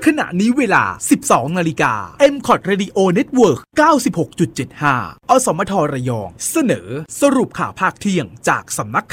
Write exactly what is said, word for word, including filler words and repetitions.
ขณะนี้เวลา สิบสองนาฬิกา เอ็ม คอท Radio Network เก้าสิบหกจุดเจ็ดห้า อสมทระยองเสนอสรุปข่าวภาคเที่ยงจากสำนัก